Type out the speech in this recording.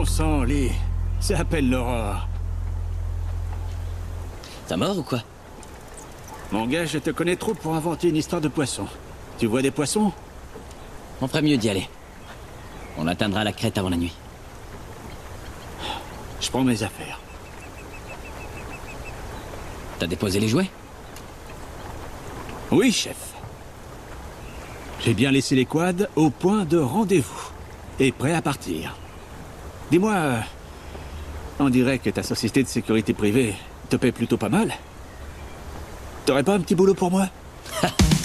Bon sang, Lee. Ça appelle l'aurore. T'as mort ou quoi? Mon gars, je te connais trop pour inventer une histoire de poisson. Tu vois des poissons? On ferait mieux d'y aller. On atteindra la crête avant la nuit. Je prends mes affaires. T'as déposé les jouets? Oui, chef. J'ai bien laissé les quads au point de rendez-vous. Et prêt à partir. Dis-moi, on dirait que ta société de sécurité privée te paie plutôt pas mal. T'aurais pas un petit boulot pour moi?